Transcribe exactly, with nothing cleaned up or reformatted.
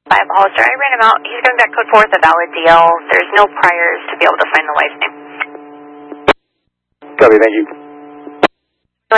five Hollister. I ran him out. He's going back code four with a valid D L. There's no priors to be able to find the wife's name. Copy, thank you.